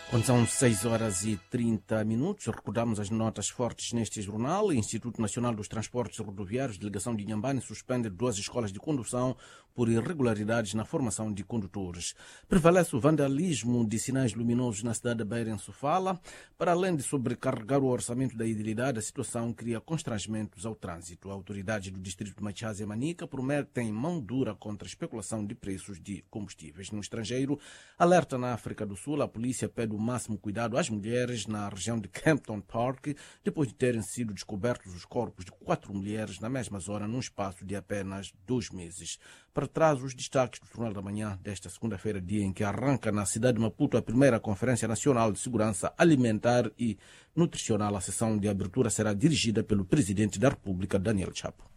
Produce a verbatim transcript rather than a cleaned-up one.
Quando são seis horas e trinta minutos, recordamos as notas fortes neste jornal. O Instituto Nacional dos Transportes Rodoviários, delegação de Inhambane, suspende duas escolas de condução por irregularidades na formação de condutores. Prevalece o vandalismo de sinais luminosos na cidade de Beira, em Sofala. Para além de sobrecarregar o orçamento da idilidade, a situação cria constrangimentos ao trânsito. Autoridades do distrito de Machaz e Manica prometem mão dura contra a especulação de preços de combustíveis. No estrangeiro, alerta na África do Sul, a polícia pede o máximo cuidado às mulheres na região de Kempton Park, depois de terem sido descobertos os corpos de quatro mulheres na mesma zona, num espaço de apenas dois meses. Para trás, os destaques do Jornal da Manhã desta segunda-feira, dia em que arranca na cidade de Maputo a primeira Conferência Nacional de Segurança Alimentar e Nutricional. A sessão de abertura será dirigida pelo Presidente da República, Daniel Chapo.